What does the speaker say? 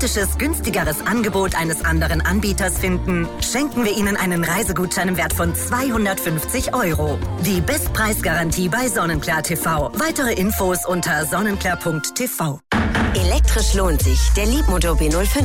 dramatisches, günstigeres Angebot eines anderen Anbieters finden, schenken wir Ihnen einen Reisegutschein im Wert von 250 €. Die Bestpreisgarantie bei Sonnenklar TV. Weitere Infos unter sonnenklar.tv. Elektrisch lohnt sich. Der Leapmotor B05